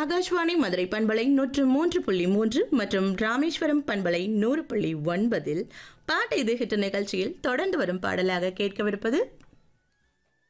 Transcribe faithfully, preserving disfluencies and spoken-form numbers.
ஆகாஷ்வாணி மதுரை பண்பலை நூற்று மூன்று புள்ளி மூன்று மற்றும் ராமேஸ்வரம் பண்பலை நூறு புள்ளி ஒன்பதில் பாட்டு இது ஹிட் நிகழ்ச்சியில் தொடர்ந்து வரும் பாடலாக கேட்கவிருப்பது